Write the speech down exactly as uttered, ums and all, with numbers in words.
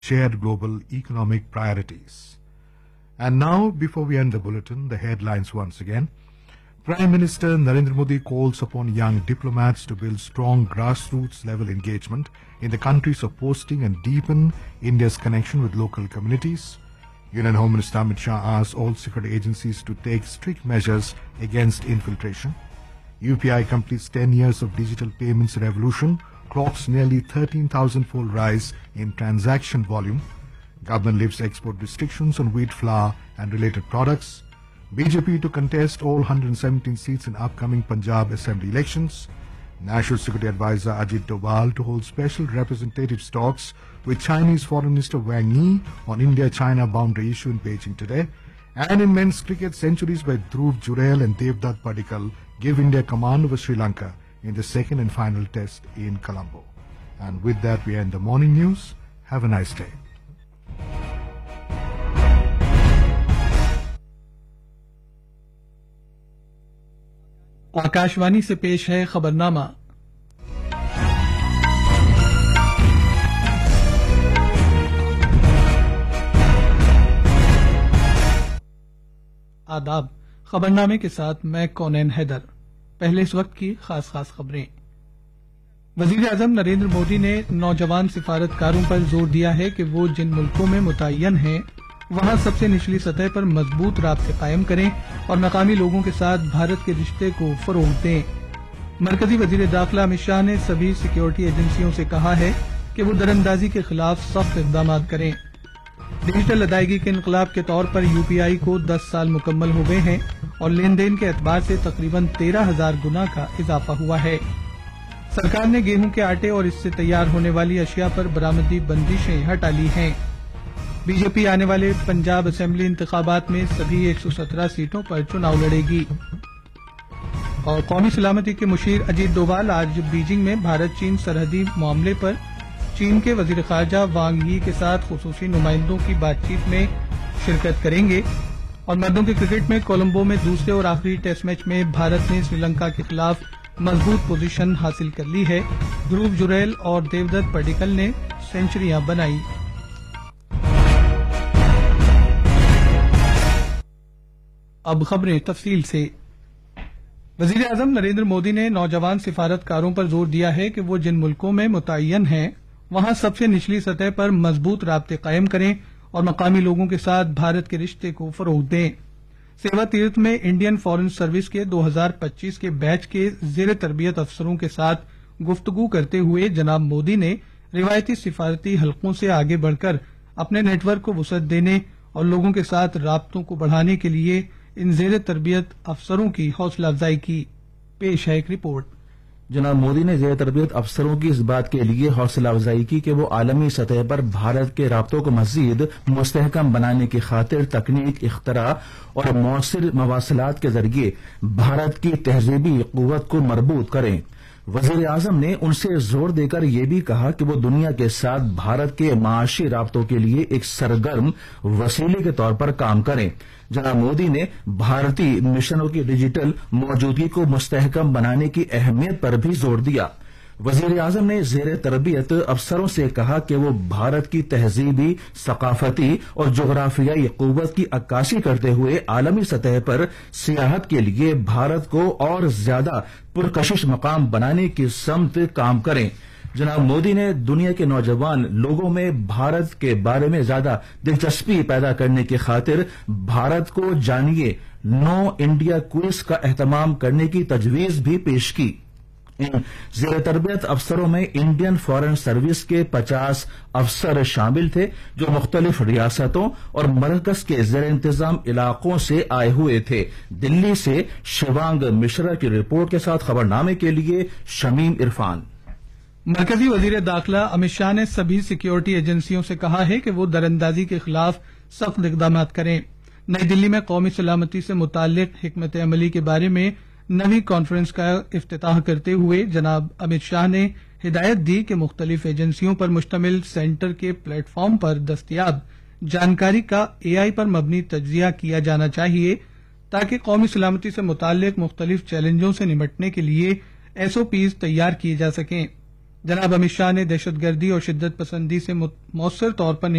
shared global economic priorities. And now, before we end the bulletin, the headlines once again. Prime Minister Narendra Modi calls upon young diplomats to build strong grassroots level engagement in the countries of posting and deepen India's connection with local communities. Union Home Minister Amit Shah asks all security agencies to take strict measures against infiltration. U P I completes ten years of digital payments revolution, clocks nearly thirteen thousand fold rise in transaction volume. Government lifts export restrictions on wheat flour and related products. B J P to contest all one hundred seventeen seats in upcoming Punjab Assembly elections. National Security Advisor Ajit Doval to hold special representative talks with Chinese Foreign Minister Wang Yi on India-China boundary issue in Beijing today. And in men's cricket, centuries by Dhruv Jurel and Devdutt Padikkal give India command over Sri Lanka in the second and final test in Colombo. And with that, we end the morning news. Have a nice day. Akashvani से पेश है खबरनामा। आदाब। खबरनामे के साथ मैं कौनैन हैदर। पहले इस वक्त की खास खास खबरें। वजीर आजम नरेंद्र मोदी ने नौजवान सिफारतकारों पर जोर दिया है कि वो जिन मुल्कों में मुतय्यन हैं वहां सबसे निचली सतह पर मजबूत राब्ते कायम करें और मकामी लोगों के साथ भारत के रिश्ते को फरोग दें। मरकजी वजीर दाखिला अमित शाह ने सभी सिक्योरिटी एजेंसियों से कहा है कि वो दरअंदाजी के खिलाफ सख्त इक़दाम करें। डिजिटल अदायगी के इनकलाब के तौर पर यूपीआई को दस साल मुकम्मल हो गए हैं और लेन देन के एतबार से तकरीबन तेरह हजार गुना का इजाफा हुआ है। सरकार ने गेहूं के आटे और इससे तैयार होने वाली अशिया पर बरामदी बंदिशें हटा ली हैं। बीजेपी आने वाले पंजाब असेंबली इंतखाबात में सभी एक सौ सत्रह सीटों पर चुनाव लड़ेगी। और कौमी सलामती के मुशीर अजीत डोभाल आज बीजिंग में भारत चीन सरहदी मामले पर चीन के वजीर खारजा वांग यी के साथ खुसूसी नुमाइंदों की बातचीत में शिरकत करेंगे। और मर्दों के क्रिकेट में कोलंबो में दूसरे और आखिरी टेस्ट मैच में भारत ने श्रीलंका के खिलाफ मजबूत पोजीशन हासिल कर ली है। ध्रुव जुरैल और देवदत्त पडिक्कल ने सेंचुरियां बनाई। अब खबरें तफसील से। वजीर आजम नरेंद्र मोदी ने नौजवान सिफारतकारों पर जोर दिया है कि वो जिन मुल्कों में मुतय्यन हैं वहां सबसे निचली सतह पर मजबूत राब्ते कायम करें और मकामी लोगों के साथ भारत के रिश्ते को फरोग दें। सेवा तीर्थ में इंडियन फॉरेन सर्विस के दो हजार पच्चीस के बैच के जेर तरबियत अफसरों के साथ गुफ्तगू करते हुए जनाब मोदी ने रिवायती सिफारती हलकों से आगे बढ़कर अपने नेटवर्क को वुसअत देने और लोगों के साथ राब्तों को बढ़ाने के लिए इन जेर तरबियत अफसरों की हौसला अफजाई की। पेश है एक रिपोर्ट। जनाब मोदी ने जेर तरबियत अफसरों की इस बात के लिए हौसला अफजाई की कि वो आलमी सतह पर भारत के राब्तों को मजीद मुस्तहकम बनाने की खातिर तकनीक, इख्तरा और मौसर मवासलात के जरिए भारत की तहजीबी कुव्वत को मरबूत करें। वजीर आजम ने उनसे जोर देकर यह भी कहा कि वो दुनिया के साथ भारत के माशी राब्तों के लिए एक सरगर्म वसीले के तौर पर काम करें। जनाब मोदी ने भारतीय मिशनों की डिजिटल मौजूदगी को मुस्तहकम बनाने की अहमियत पर भी जोर दिया। वजीर आजम ने जेर तरबियत अफसरों से कहा कि वो भारत की तहजीबी, सकाफती और जोग्राफियाई कुव्वत की अक्कासी करते हुए आलमी सतह पर सियाहत के लिए भारत को और ज्यादा पुरकशिश मकाम बनाने की समत काम करें। जनाब मोदी ने दुनिया के नौजवान लोगों में भारत के बारे में ज्यादा दिलचस्पी पैदा करने की खातिर भारत को जानिए नो इंडिया क्विज का एहतमाम करने की तजवीज भी पेश की। इन जेर तरबियत अफसरों में इंडियन फॉरेन सर्विस के पचास अफसर शामिल थे जो मुख्तलिफ रियासतों और मरकज के जेर इंतजाम इलाकों से आए हुए थे। दिल्ली से शिवांग मिश्रा की रिपोर्ट के साथ खबरनामे के लिए शमीम इरफान। मरकजी वजीर दाखिला अमित शाह ने सभी सिक्योरिटी एजेंसियों से कहा है कि वो दरअंदाजी के खिलाफ सख्त इक़दाम करें। नई दिल्ली में कौमी सलामती से मुताल्लिक हिकमत अमली के बारे में नवी कॉन्फ्रेंस का इफ्तिताह करते हुए जनाब अमित शाह ने हिदायत दी कि मुख्तलिफ एजेंसियों पर मुश्तमिल सेंटर के प्लेटफॉर्म पर दस्तयाब जानकारी का एआई पर मबनी तज्जिया किया जाना चाहिए ताकि कौमी सलामती से मुताल्लिक मुख्तलिफ चैलेंजों से निपटने के लिए एसओपीज तैयार किए जा सकें। جناب امت شاہ نے دہشت گردی اور شدت پسندی سے مؤثر طور پر